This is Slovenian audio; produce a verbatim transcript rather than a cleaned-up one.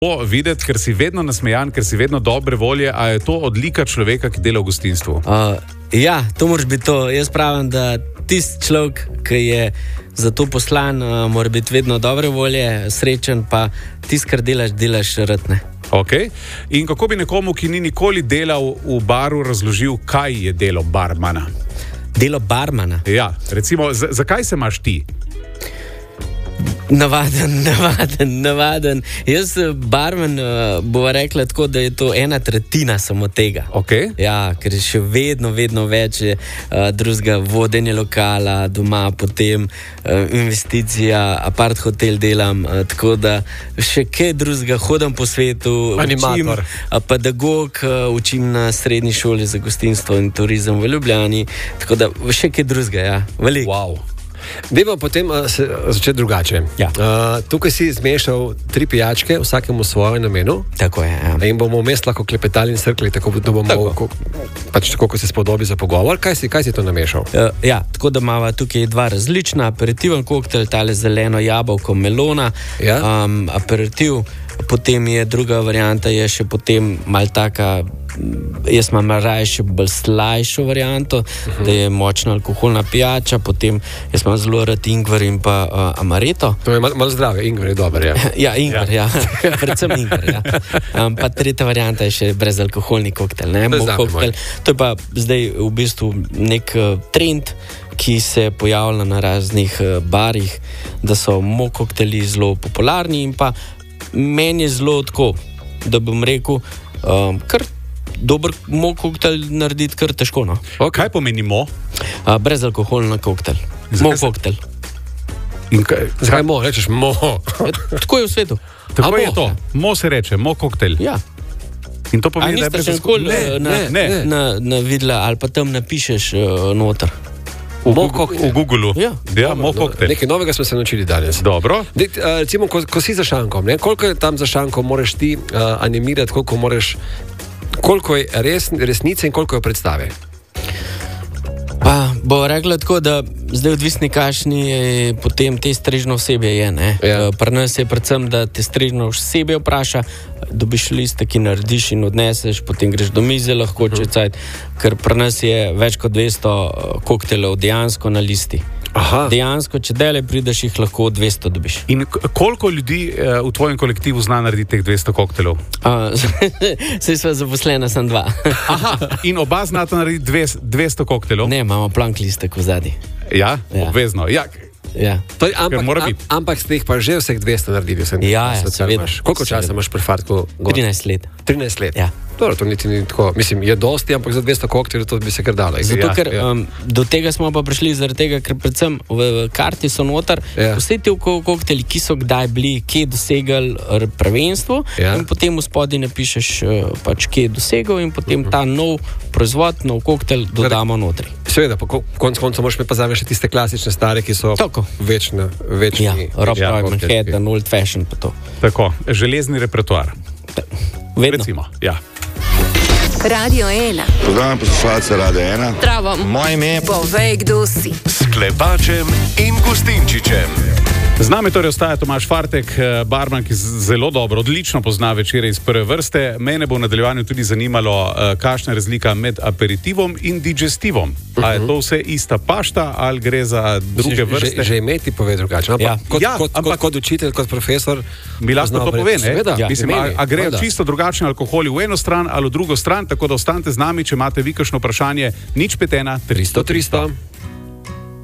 To videti, ker si vedno nasmejan, ker si vedno dobre volje, a je to odlika človeka, ki dela v gostinstvu? Uh, ja, to moraš biti to. Jaz pravim, da tisti človek, ki je za to poslan, uh, mora biti vedno dobre volje, srečen, pa tisti, kar delaš, delaš rtne. Okay. In kako bi nekomu, ki ni nikoli delal v baru, razložil, kaj je delo barmana? Delo barmana? Ja, recimo, z- zakaj se imaš ti? Navaden, navaden, navaden. Jaz, barman, bova rekla tako, da je to ena tretjina samo tega. Okay. Ja, ker je še vedno, vedno več uh, drugega vodenja lokala, doma, potem uh, investicija, apart hotel delam, uh, tako da še kaj drugega, hodam po svetu, Animator. učim, uh, pedagog, uh, učim na srednji šoli za gostinstvo in turizem v Ljubljani, tako da še kaj drugega, ja, veliko. Wow. Dajmo potem uh, se, začeti drugače. Ja. Uh, tukaj si zmešal tri pijačke, vsakemu svojo namenu. Tako je, ja. In bomo vmes lahko klepetali in srkli, tako da bomo Tako. ko, pač tako, ko se spodobi za pogovor. Kaj si, kaj si to namešal? Uh, ja, tako da imamo tukaj dva različna, aperitiven koktel, tale zeleno jabolko melona, Ja. um, aperitiv, potem je druga varianta, je še potem mal taka, jaz imam raje še bolj slajšo varianto, uh-huh. da je močna alkoholna pijača, potem jaz imam zelo rad ingver in pa uh, amareto. To je malo mal zdrave, ingver je dober, ja. Ja, ingver, ja. ja. Predvsem ingver, ja. Um, pa tretja varianta je še brezalkoholni koktel, ne? To je Moj zame koktel. To je pa zdaj v bistvu nek uh, trend, ki se pojavlja na raznih uh, barih, da so mo kokteli zelo popularni in pa meni je zelo tako, da bom rekel, um, kar dober mo koktel narediti kar težko, no. Okay. Kaj pomeni mo? Uh, brezalkoholni koktel. Mo Zakaj se- koktel. In kaj, Zakaj mo? Rečeš mo. Tako je v svetu. tako A je mo? to. Mo se reče, mo koktel. Ja. In to A pomeni, da je niste še brez nikoli ne, uh, na, ne, ne. na, na videla ali pa tam napišeš uh, noter. V, Mo Google- koktel. v Google. Ja. ja mo koktel. Nekaj novega smo se naučili danes. Dobro. Dej, uh, recimo, ko, ko si za šankom, ne? Koliko je tam za šankom, moraš ti uh, animirati, koliko, moraš, koliko je res, resnice in koliko je predstave. Pa bo rekla tako, da zdaj odvisni kakšni je potem te strežno osebje je, ne? Ja. Uh, Pri nas je predvsem, da te strežno osebje vpraša, dobiš liste, ki narediš in odneseš, potem greš do mize lahko, če je cajt, ker pri nas je več kot dvesto uh, koktelov dejansko na listi. Aha. Dejansko, če dele prideš, jih lahko dvesto dobiš. In k- koliko ljudi eh, v tvojem kolektivu zna narediti teh dvesto koktelov? Uh, Saj sva zaposlena, sem dva. Aha, in oba znata narediti dves- dvesto koktelov? Ne, imamo plank listek v zadnji. Ja, Ja. obvezno. Ja. Ja. To je, ampak, mora am, biti. ampak ste jih pa že vseh dvesto naredili. Sem, Ja, ja, seveda. Koliko časa Seveda. imaš pri Fartku? gor? trinajst let. trinajst let. Ja. Dobro, to niti ni tako. Mislim, je dosti, ampak za dvesto kokteljev to bi se kar dalo. Zato, Ja, ker ja. um, do tega smo pa prišli zaradi tega, ker predvsem v, v karti so noter Ja. vse te ko- kokteli, ki so kdaj bili, kje dosegali r- prvenstvo, Ja. in potem v spodaj napišeš, uh, pač, kje je dosegel, in potem ta nov proizvod, nov koktel dodamo notri. Seveda, pa ko- konec koncev moraš me pa zaveš še tiste klasične stare, ki so Tako. večne, večni. Ja, Rob Ja, Roy, kokteljski. Manhattan, Old Fashion, pa to. Tako, železni repertoar. Vedno. Recimo, ja. Radio ena. Pozdravljam poslušalce Radia ena. Zdravo. Moje ime je Povej, kdo si. S Klepačem in Gustinčičem. Z nami torej ostaja Tomaž Fartek, eh, barman, ki z- zelo dobro, odlično pozna večere iz prve vrste. Mene bo v nadaljevanju tudi zanimalo, eh, kakšna je razlika med aperitivom in digestivom. A je to vse ista pašta ali gre za druge Že, vrste? že, že ime ti pove drugače. Ampak, Ja. kot, Ja, kot, ampak- kot, kot učitelj, kot profesor. Mi lahko poznamo to verjetno- pove, ne? Seveda, Ja. Mislim, a, imeni, a grejo valjda. čisto drugačni alkoholi v eno stran ali v drugo stran, tako da ostanite z nami, če imate vi kakšno vprašanje, nič pet ena tristo tristo.